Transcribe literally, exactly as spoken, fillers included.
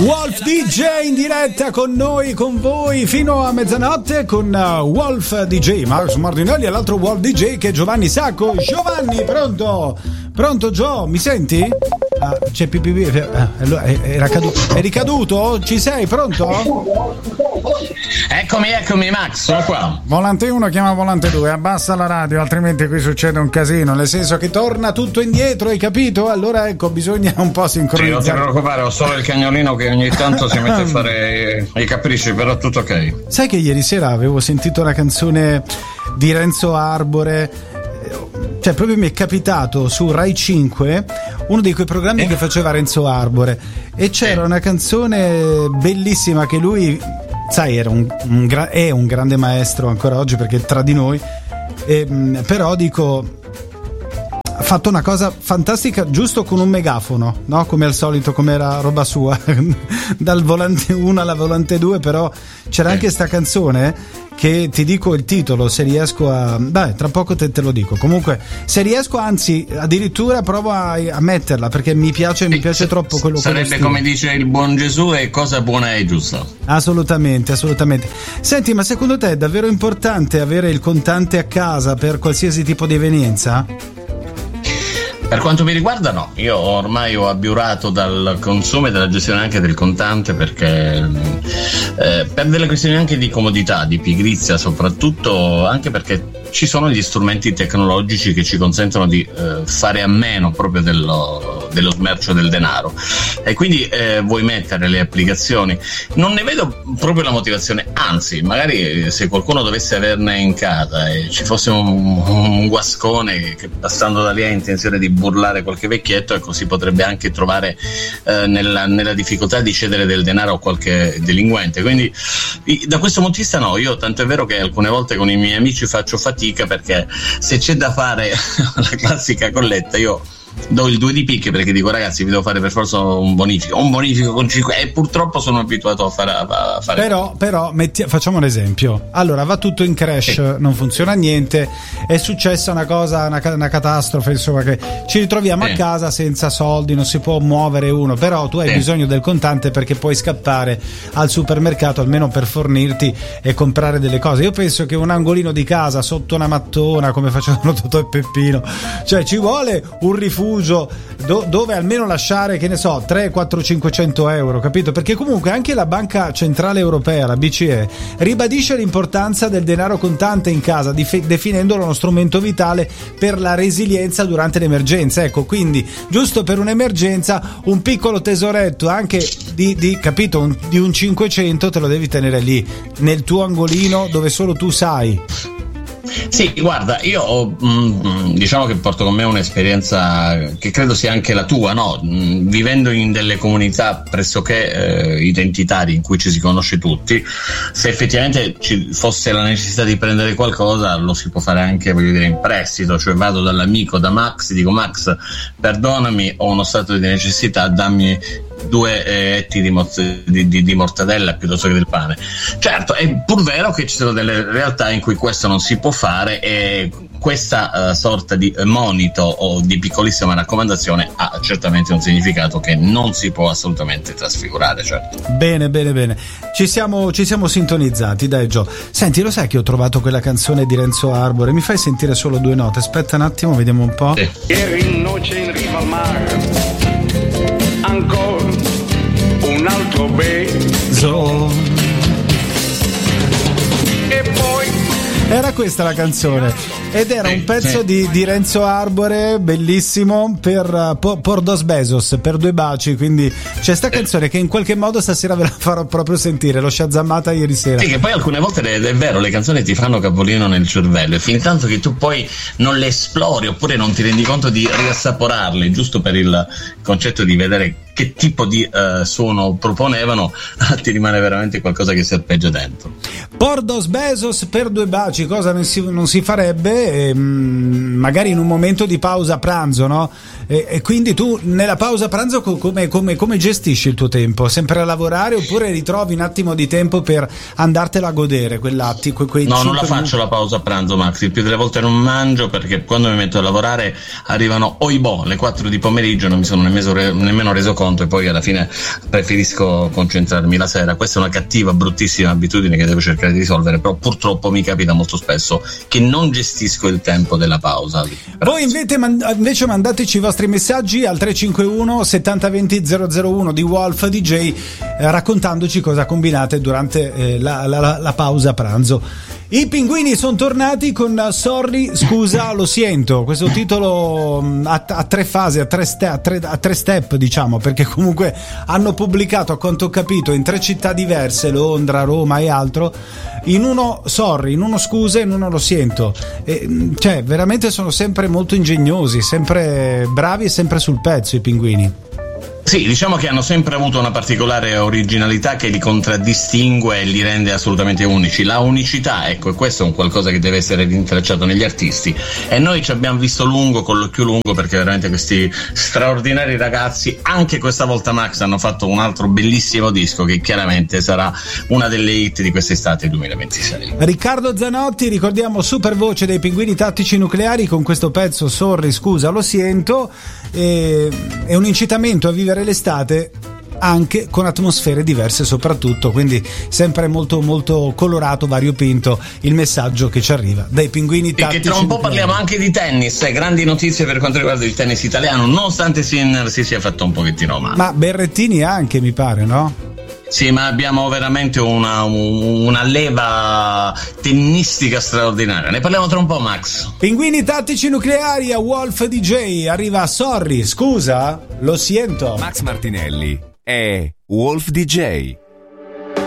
Wolf D J in diretta con noi, con voi fino a mezzanotte con uh, Wolf D J, Max Martinelli e l'altro Wolf D J che è Giovanni Sacco. Giovanni, pronto? Pronto Gio, mi senti? Ah, c'è pipì, era caduto, è ricaduto? Ci sei, pronto? Eccomi, eccomi Max, sono qua. Volante uno chiama Volante due, abbassa la radio, altrimenti qui succede un casino, nel senso che torna tutto indietro, hai capito? Allora ecco, bisogna un po' sincronizzare. Sì, non ti preoccupare, ho solo il cagnolino che ogni tanto si mette a fare i capricci, però tutto ok. Sai che ieri sera avevo sentito la canzone di Renzo Arbore, cioè proprio mi è capitato su Rai cinque uno di quei programmi eh? che faceva Renzo Arbore e c'era eh. una canzone bellissima che lui, sai, era un, un gra- è un grande maestro ancora oggi perché è tra di noi, e, però dico, ha fatto una cosa fantastica giusto con un megafono, no? Come al solito, come era roba sua dal volante uno alla volante due, però c'era anche sta canzone che ti dico il titolo, se riesco a, beh, tra poco te, te lo dico, comunque se riesco, anzi addirittura provo a, a metterla perché mi piace, mi piace troppo quello che sarebbe, come dice il buon Gesù, è cosa buona e giusta. Assolutamente, assolutamente. Senti, ma secondo te è davvero importante avere il contante a casa per qualsiasi tipo di evenienza? Per quanto mi riguarda no, io ormai ho abiurato dal consumo e dalla gestione anche del contante perché eh, per delle questioni anche di comodità, di pigrizia soprattutto, anche perché ci sono gli strumenti tecnologici che ci consentono di eh, fare a meno proprio dello, dello smercio del denaro e quindi eh, vuoi mettere le applicazioni, non ne vedo proprio la motivazione, anzi magari se qualcuno dovesse averne in casa e ci fosse un, un guascone che passando da lì ha intenzione di burlare qualche vecchietto, ecco, si potrebbe anche trovare eh, nella, nella difficoltà di cedere del denaro a qualche delinquente, quindi da questo punto di vista no, io tanto è vero che alcune volte con i miei amici faccio fatica perché se c'è da fare la classica colletta io do il due di picche perché dico ragazzi vi devo fare per forza un bonifico un bonifico con cinque e purtroppo sono abituato a fare, a fare. però però metti, facciamo un esempio, allora va tutto in crash, sì. Non funziona niente, è successa una cosa, una, una catastrofe, insomma, che ci ritroviamo sì. a casa senza soldi, non si può muovere uno, però tu hai sì. bisogno del contante perché puoi scappare al supermercato almeno per fornirti e comprare delle cose. Io penso che un angolino di casa sotto una mattona come facevano Totò e Peppino, cioè ci vuole un rifugio Do, dove almeno lasciare, che ne so, tre, quattro, cinquecento euro, capito? Perché comunque anche la Banca Centrale Europea, la B C E, ribadisce l'importanza del denaro contante in casa, dif- definendolo uno strumento vitale per la resilienza durante l'emergenza. Ecco, quindi giusto per un'emergenza un piccolo tesoretto anche di, di capito, un, di un cinquecento te lo devi tenere lì nel tuo angolino dove solo tu sai. Sì, guarda, io ho, mh, diciamo che porto con me un'esperienza che credo sia anche la tua, no? Mh, vivendo in delle comunità pressoché eh, identitarie in cui ci si conosce tutti, se effettivamente ci fosse la necessità di prendere qualcosa lo si può fare anche, voglio dire, in prestito, cioè vado dall'amico, da Max, dico Max perdonami, ho uno stato di necessità, dammi due eh, etti di, mo- di, di, di mortadella piuttosto che del pane. Certo, è pur vero che ci sono delle realtà in cui questo non si può fare e questa uh, sorta di monito o di piccolissima raccomandazione ha certamente un significato che non si può assolutamente trasfigurare, certo. Bene, bene, bene. Ci siamo, ci siamo sintonizzati, dai Gio. Senti, lo sai che ho trovato quella canzone di Renzo Arbore? Mi fai sentire solo due note? Aspetta un attimo, vediamo un po'. Sì. Ieri in noce in riva al mare, ancora un altro beso. E poi era questa la canzone ed era un pezzo di, di Renzo Arbore bellissimo per uh, por, por dos besos, per due baci, quindi c'è sta canzone che in qualche modo stasera ve la farò proprio sentire, l'ho shazzamata ieri sera. Sì, che poi alcune volte è vero, le canzoni ti fanno capolino nel cervello e fin tanto che tu poi non le esplori oppure non ti rendi conto di riassaporarle, giusto per il concetto di vedere che tipo di uh, suono proponevano, ti rimane veramente qualcosa che serpeggia dentro. Por dos besos, per due baci, cosa non si, non si farebbe eh, magari in un momento di pausa pranzo, no? E, e quindi tu nella pausa pranzo come, come, come gestisci il tuo tempo? Sempre a lavorare oppure ritrovi un attimo di tempo per andartela a godere quell'attimo? Que, quei no, non la minuti? Faccio la pausa pranzo, Max, il più delle volte non mangio perché quando mi metto a lavorare arrivano oibò le quattro di pomeriggio, non mi sono nemmeno, nemmeno reso conto incontro e poi alla fine preferisco concentrarmi la sera. Questa è una cattiva, bruttissima abitudine che devo cercare di risolvere, però purtroppo mi capita molto spesso che non gestisco il tempo della pausa. Voi invece, invece mandateci i vostri messaggi al tre cinque uno settanta venti zero zero uno di Wolf D J, eh, raccontandoci cosa combinate durante eh, la, la, la pausa pranzo. I pinguini sono tornati con Sorry, scusa, lo sento. Questo titolo a, a tre fasi, a tre, ste, a, tre, a tre step, diciamo, perché comunque hanno pubblicato, a quanto ho capito, in tre città diverse, Londra, Roma e altro, in uno Sorry, in uno scusa e in uno lo sento. E, cioè, veramente sono sempre molto ingegnosi, sempre bravi e sempre sul pezzo i pinguini. Sì, diciamo che hanno sempre avuto una particolare originalità che li contraddistingue e li rende assolutamente unici. La unicità, ecco, e questo è un qualcosa che deve essere rintracciato negli artisti, e noi ci abbiamo visto lungo, con l'occhio lungo, perché veramente questi straordinari ragazzi, anche questa volta Max, hanno fatto un altro bellissimo disco che chiaramente sarà una delle hit di quest'estate duemilaventisei. Riccardo Zanotti, ricordiamo, super voce dei Pinguini Tattici Nucleari, con questo pezzo Sorry, scusa, lo sento. E, è un incitamento a vivere l'estate anche con atmosfere diverse, soprattutto, quindi sempre molto molto colorato, variopinto il messaggio che ci arriva dai Pinguini Tattici. E che tra un po' parliamo anche di tennis, eh, grandi notizie per quanto riguarda il tennis italiano, nonostante Sinner si sia fatto un pochettino male. Ma Berrettini anche, mi pare, no? Sì, ma abbiamo veramente una, una leva tennistica straordinaria. Ne parliamo tra un po', Max. Pinguini Tattici Nucleari a Wolf D J. Arriva Sorry, scusa, lo sento. Max Martinelli è Wolf D J.